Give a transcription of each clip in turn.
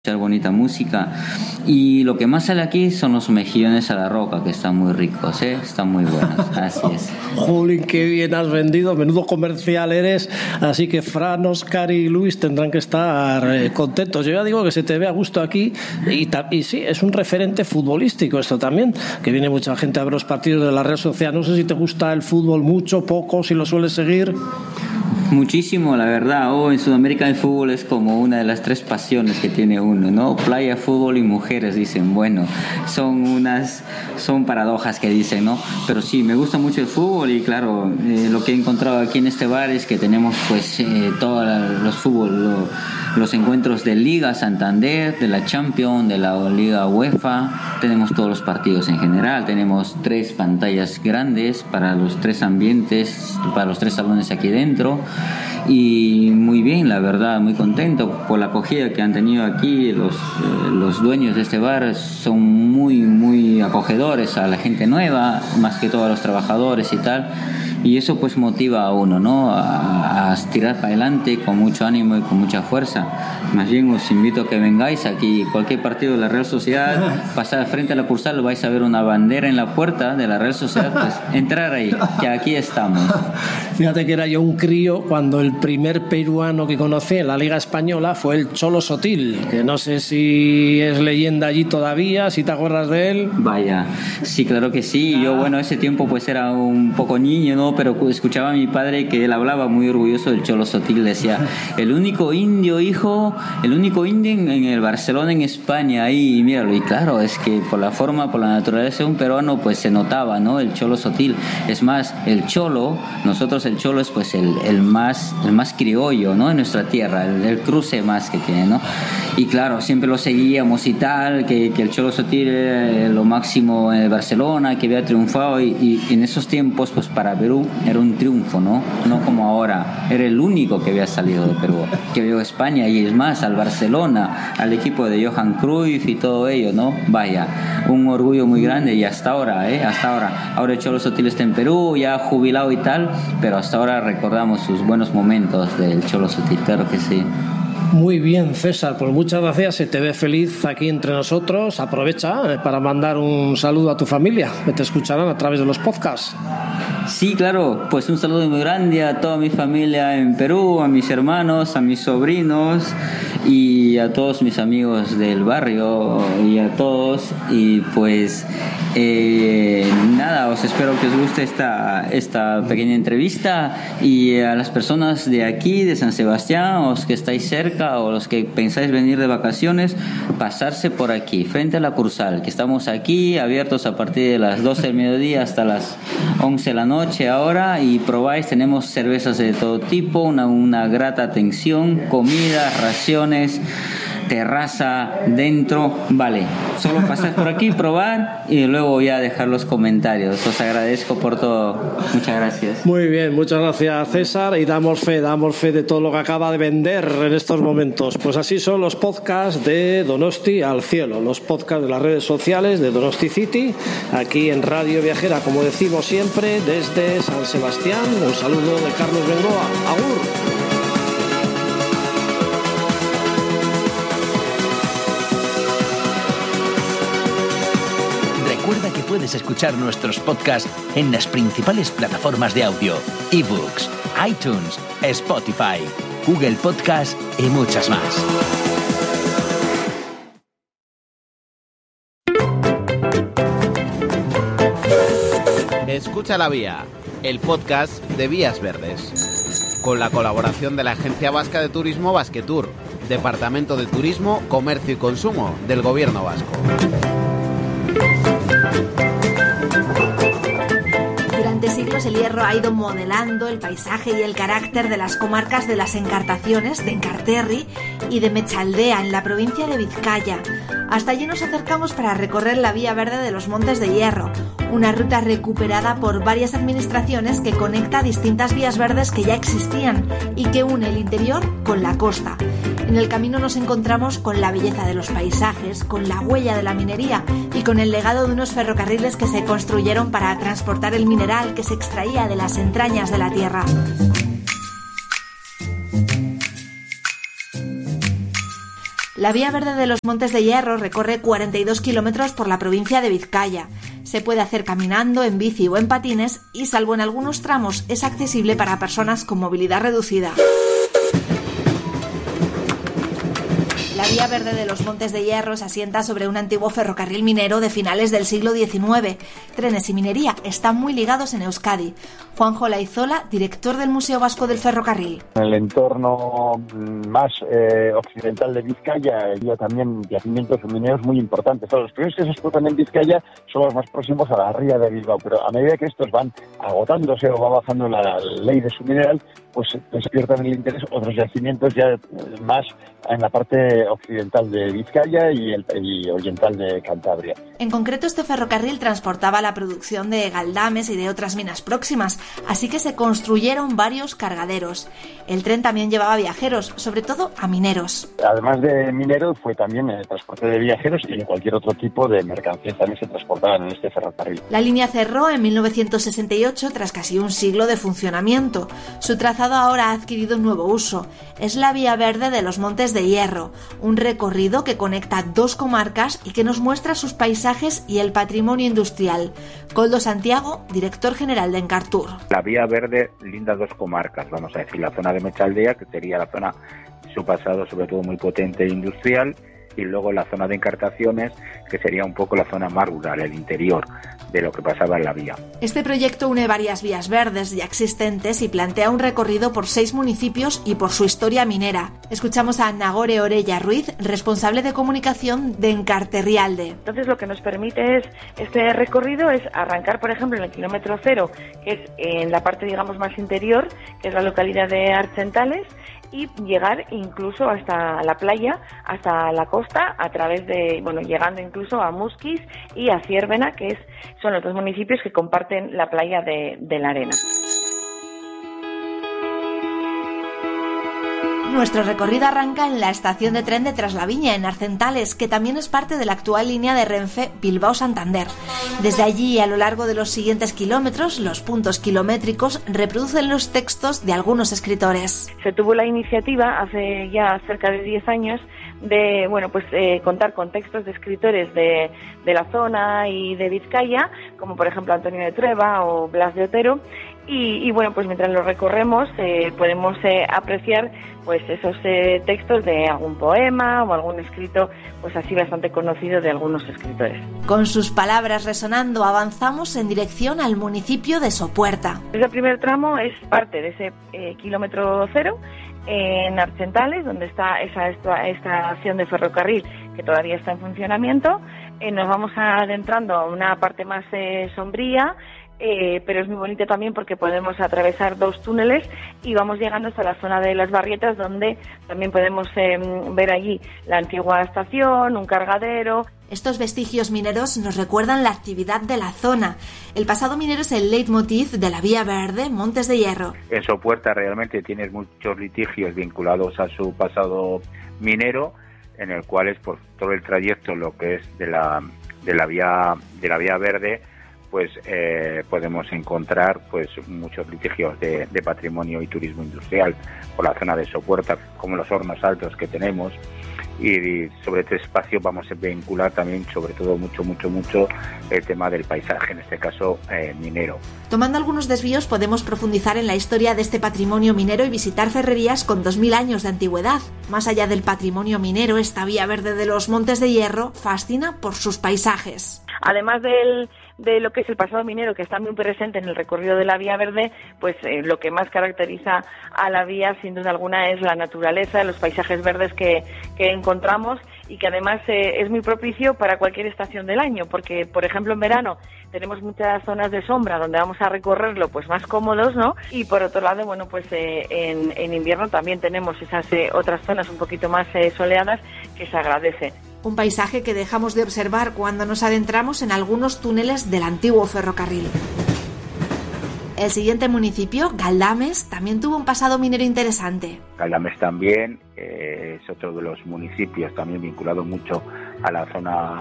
bonita música, y lo que más sale aquí son los mejillones a la roca, que están muy ricos, están muy buenos. Así es. Jolín, qué bien has vendido, menudo comercial eres. Así que Fran, Óscar y Luis tendrán que estar contentos. Yo ya digo que se te ve a gusto aquí, y sí, es un referente futbolístico esto también, que viene mucha gente a ver los partidos de la Real Sociedad. No sé si te gusta el fútbol mucho, poco, si lo sueles seguir. Muchísimo, la verdad. En Sudamérica el fútbol es como una de las 3 pasiones que tiene uno, ¿no? Playa, fútbol y mujeres, dicen. Bueno, son paradojas que dicen, ¿no? Pero sí, me gusta mucho el fútbol, y claro, lo que he encontrado aquí en este bar es que tenemos pues todos los fútbol, los encuentros de Liga Santander, de la Champions, de la Liga UEFA. Tenemos todos los partidos en general. Tenemos 3 pantallas grandes para los 3 ambientes, para los 3 salones aquí dentro. Y muy bien, la verdad, muy contento por la acogida que han tenido aquí. Los dueños de este bar son muy acogedores a la gente nueva, más que todo a los trabajadores y tal. Y eso pues motiva a uno, ¿no? A tirar para adelante con mucho ánimo y con mucha fuerza. Más bien os invito a que vengáis aquí, cualquier partido de la Real Sociedad, pasar frente a la Cursal, vais a ver una bandera en la puerta de la Real Sociedad, pues entrar ahí, que aquí estamos. Fíjate que era yo un crío cuando el primer peruano que conocí en la Liga Española fue el Cholo Sotil, que no sé si es leyenda allí todavía, si te acuerdas de él. Vaya, sí, claro que sí. Yo, bueno, ese tiempo pues era un poco niño, ¿no? Pero escuchaba a mi padre que él hablaba muy orgulloso del Cholo Sotil. Decía, el único indio en el Barcelona, en España, ahí, y míralo. Y claro, es que por la forma, por la naturaleza de un peruano, pues se notaba, ¿no? El Cholo Sotil. Es más, el Cholo es pues el más criollo, ¿no? En nuestra tierra, el cruce más que tiene, ¿no? Y claro, siempre lo seguíamos y tal, que el Cholo Sotil era lo máximo en el Barcelona, que había triunfado, y en esos tiempos, pues para Perú era un triunfo, ¿no? No como ahora, era el único que había salido de Perú, que vio a España, y es más, al Barcelona, al equipo de Johan Cruyff y todo ello, ¿no? Vaya, un orgullo muy grande, y hasta ahora el Cholo Sotil está en Perú, ya jubilado y tal, pero hasta ahora recordamos sus buenos momentos del Cholo Sotil, claro que sí. Muy bien, César, pues muchas gracias. Se te ve feliz aquí entre nosotros. Aprovecha para mandar un saludo a tu familia, que te escucharán a través de los podcasts. Sí, claro, pues un saludo muy grande a toda mi familia en Perú, a mis hermanos, a mis sobrinos y a todos mis amigos del barrio, y a todos. Y pues nada, os espero que os guste esta pequeña entrevista, y a las personas de aquí, de San Sebastián, os que estáis cerca o los que pensáis venir de vacaciones, pasarse por aquí, frente a la Cursal, que estamos aquí abiertos a partir de las 12 del mediodía hasta las 11 de la noche ahora, y probáis. Tenemos cervezas de todo tipo, una grata atención, comida, raciones, terraza dentro, vale, solo pasar por aquí, probar, y luego ya dejar los comentarios. Os agradezco por todo, muchas gracias. Muy bien, muchas gracias, César, y damos fe de todo lo que acaba de vender en estos momentos. Pues así son los podcasts de Donosti al Cielo, los podcasts de las redes sociales de Donosti City, aquí en Radio Viajera, como decimos siempre, desde San Sebastián. Un saludo de Carlos Bengoa. Agur. Recuerda que puedes escuchar nuestros podcasts en las principales plataformas de audio: eBooks, iTunes, Spotify, Google Podcast y muchas más. Escucha la Vía, el podcast de Vías Verdes, con la colaboración de la Agencia Vasca de Turismo Basquetour, Departamento de Turismo, Comercio y Consumo del Gobierno Vasco. Durante siglos el Hierro ha ido modelando el paisaje y el carácter de las comarcas de las Encartaciones, de Enkarterri y de Mechaldea, en la provincia de Vizcaya. Hasta allí nos acercamos para recorrer la Vía Verde de los Montes de Hierro, una ruta recuperada por varias administraciones que conecta distintas vías verdes que ya existían y que une el interior con la costa. En el camino nos encontramos con la belleza de los paisajes, con la huella de la minería y con el legado de unos ferrocarriles que se construyeron para transportar el mineral que se extraía de las entrañas de la tierra. La Vía Verde de los Montes de Hierro recorre 42 kilómetros por la provincia de Vizcaya. Se puede hacer caminando, en bici o en patines y, salvo en algunos tramos, es accesible para personas con movilidad reducida. La Vía Verde de los Montes de Hierro se asienta sobre un antiguo ferrocarril minero de finales del siglo XIX. Trenes y minería están muy ligados en Euskadi. Juanjo Laizola, director del Museo Vasco del Ferrocarril. En el entorno más occidental de Vizcaya había también yacimientos mineros muy importantes. Los primeros que se explotan en Vizcaya son los más próximos a la ría de Bilbao, pero a medida que estos van agotándose o va bajando la ley de su mineral, pues despiertan el interés otros yacimientos ya más en la parte occidental de Vizcaya y oriental de Cantabria. En concreto, este ferrocarril transportaba la producción de galdames y de otras minas próximas, así que se construyeron varios cargaderos. El tren también llevaba viajeros, sobre todo a mineros. Además de mineros, fue también el transporte de viajeros y de cualquier otro tipo de mercancías también se transportaban en este ferrocarril. La línea cerró en 1968 tras casi un siglo de funcionamiento. Su trazado ahora ha adquirido un nuevo uso. Es la Vía Verde de los Montes de Hierro, un recorrido que conecta dos comarcas y que nos muestra sus paisajes y el patrimonio industrial. Koldo Santiago, director general de Encartur. La Vía Verde linda dos comarcas, vamos a decir, la zona de Mechaldea, que sería la zona, su pasado sobre todo muy potente e industrial, y luego la zona de Encartaciones, que sería un poco la zona más rural, el interior de lo que pasaba en la vía. Este proyecto une varias vías verdes ya existentes y plantea un recorrido por 6 municipios y por su historia minera. Escuchamos a Nagore Orella Ruiz, responsable de comunicación de Encarterrialde. Entonces lo que nos permite este recorrido es arrancar, por ejemplo, en el kilómetro 0, que es en la parte, digamos, más interior, que es la localidad de Archentales, y llegar incluso hasta la playa, hasta la costa, a través de, llegando incluso a Musquis y a Ciervena, que son los dos municipios que comparten la playa de la Arena. Nuestro recorrido arranca en la estación de tren de Traslaviña, en Arcentales, que también es parte de la actual línea de Renfe Bilbao-Santander. Desde allí, a lo largo de los siguientes kilómetros, los puntos kilométricos reproducen los textos de algunos escritores. Se tuvo la iniciativa hace ya cerca de 10 años de contar con textos de escritores de la zona y de Vizcaya, como por ejemplo Antonio de Trueba o Blas de Otero, y mientras lo recorremos podemos apreciar pues esos textos de algún poema o algún escrito pues así bastante conocido de algunos escritores. Con sus palabras resonando, avanzamos en dirección al municipio de Sopuerta. Ese primer tramo es parte de ese kilómetro 0 en Archentales, donde está esta estación de ferrocarril que todavía está en funcionamiento. Nos vamos adentrando a una parte más sombría, pero es muy bonito también porque podemos atravesar 2 túneles y vamos llegando hasta la zona de las Barrietas, donde también podemos ver allí la antigua estación, un cargadero. Estos vestigios mineros nos recuerdan la actividad de la zona. El pasado minero es el leitmotiv de la Vía Verde Montes de Hierro. En Sopuerta realmente tienes muchos litigios vinculados a su pasado minero, en el cual es por todo el trayecto, lo que es de la vía Verde, pues podemos encontrar pues muchos litigios de patrimonio y turismo industrial por la zona de Sopuerta, como los hornos altos que tenemos, y sobre este espacio vamos a vincular también sobre todo mucho el tema del paisaje, en este caso minero. Tomando algunos desvíos podemos profundizar en la historia de este patrimonio minero y visitar ferrerías con 2000 años de antigüedad. Más allá del patrimonio minero, esta Vía Verde de los Montes de Hierro fascina por sus paisajes. Además de lo que es el pasado minero, que está muy presente en el recorrido de la Vía Verde, pues lo que más caracteriza a la vía, sin duda alguna, es la naturaleza, los paisajes verdes que encontramos, y que además es muy propicio para cualquier estación del año, porque, por ejemplo, en verano tenemos muchas zonas de sombra donde vamos a recorrerlo pues más cómodos, ¿no? Y por otro lado, en invierno también tenemos esas otras zonas un poquito más soleadas que se agradece. Un paisaje que dejamos de observar cuando nos adentramos en algunos túneles del antiguo ferrocarril. El siguiente municipio, Galdames, también tuvo un pasado minero interesante. Galdames también es otro de los municipios también vinculado mucho a la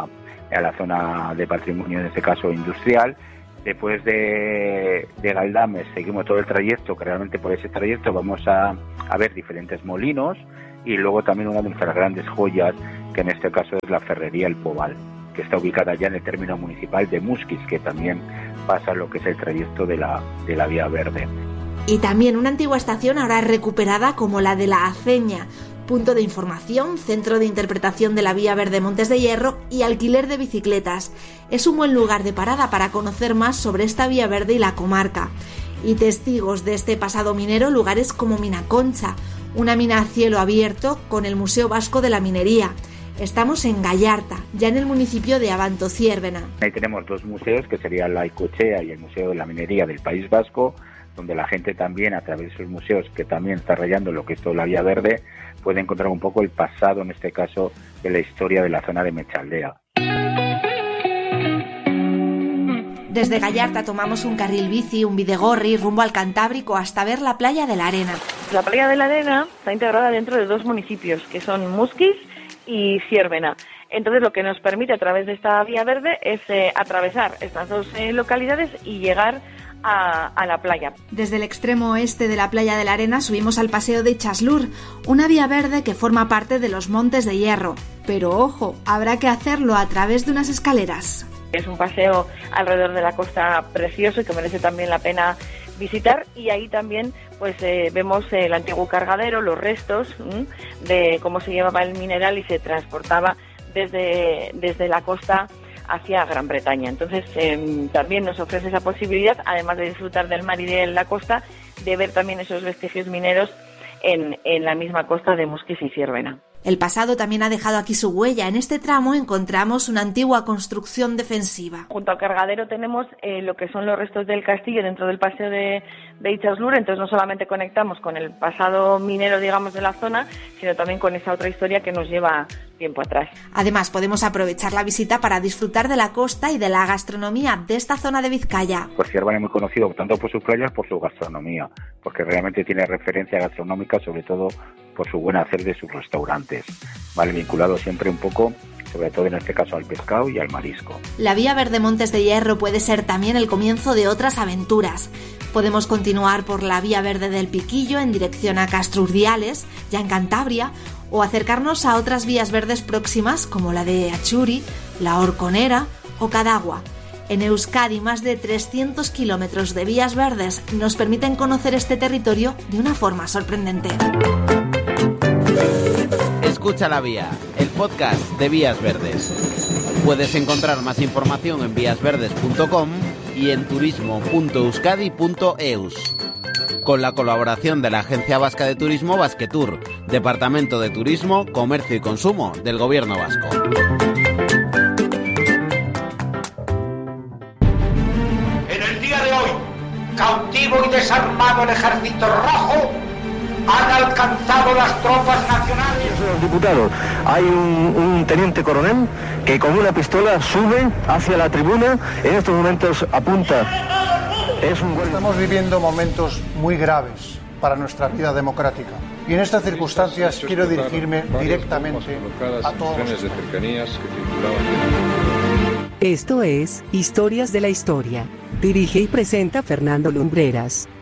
zona de patrimonio, en este caso industrial. Después de Galdames seguimos todo el trayecto, que realmente por ese trayecto vamos a ver diferentes molinos y luego también una de nuestras grandes joyas, que en este caso es la Ferrería El Pobal, que está ubicada ya en el término municipal de Musquis, que también pasa lo que es el trayecto de la Vía Verde. Y también una antigua estación ahora recuperada como la de La Aceña, punto de información, centro de interpretación de la Vía Verde Montes de Hierro y alquiler de bicicletas. Es un buen lugar de parada para conocer más sobre esta Vía Verde y la comarca. Y testigos de este pasado minero, lugares como Minaconcha, una mina a cielo abierto con el Museo Vasco de la Minería. Estamos en Gallarta, ya en el municipio de Abanto-Ziérbena. Ahí tenemos dos museos, que serían la Icochea y el Museo de la Minería del País Vasco, donde la gente también, a través de esos museos, que también está rayando lo que es toda la Vía Verde, puede encontrar un poco el pasado, en este caso, de la historia de la zona de Mechaldea. Desde Gallarta tomamos un carril bici, un bidegorri, rumbo al Cantábrico hasta ver la Playa de la Arena. La Playa de la Arena está integrada dentro de dos municipios, que son Musquis y Ziérbena. Entonces, lo que nos permite a través de esta Vía Verde es atravesar estas dos localidades y llegar a la playa. Desde el extremo oeste de la Playa de la Arena subimos al Paseo de Chaslur, una vía verde que forma parte de los Montes de Hierro. Pero ojo, habrá que hacerlo a través de unas escaleras. Es un paseo alrededor de la costa precioso y que merece también la pena visitar, y ahí también pues vemos el antiguo cargadero, los restos de cómo se llevaba el mineral y se transportaba desde la costa hacia Gran Bretaña. Entonces también nos ofrece esa posibilidad, además de disfrutar del mar y de la costa, de ver también esos vestigios mineros en la misma costa de Musquis y Ziérbena. El pasado también ha dejado aquí su huella. En este tramo encontramos una antigua construcción defensiva. Junto al cargadero tenemos lo que son los restos del castillo dentro del paseo de Itxaslur. Entonces no solamente conectamos con el pasado minero, digamos, de la zona, sino también con esa otra historia que nos lleva tiempo atrás. Además, podemos aprovechar la visita para disfrutar de la costa y de la gastronomía de esta zona de Vizcaya. Pues Ziérbena es muy conocido tanto por sus playas, por su gastronomía, porque realmente tiene referencia gastronómica, sobre todo por su buen hacer de sus restaurantes, ¿vale? Vinculado siempre un poco, sobre todo en este caso, al pescado y al marisco. La Vía Verde Montes de Hierro puede ser también el comienzo de otras aventuras. Podemos continuar por la Vía Verde del Piquillo en dirección a Castro Urdiales, ya en Cantabria, o acercarnos a otras vías verdes próximas como la de Achuri, la Horconera o Cadagua. En Euskadi, más de 300 kilómetros de vías verdes nos permiten conocer este territorio de una forma sorprendente. Escucha la Vía, el podcast de Vías Verdes. Puedes encontrar más información en víasverdes.com y en turismo.euskadi.eus. Con la colaboración de la Agencia Vasca de Turismo Basquetour, Departamento de Turismo, Comercio y Consumo del Gobierno Vasco. En el día de hoy, cautivo y desarmado el Ejército Rojo, han alcanzado las tropas nacionales. Los diputados, hay un teniente coronel que con una pistola sube hacia la tribuna, en estos momentos apunta. Estamos viviendo momentos muy graves para nuestra vida democrática y en estas circunstancias quiero dirigirme directamente a todos los españoles. Esto es Historias de la Historia. Dirige y presenta Fernando Lumbreras.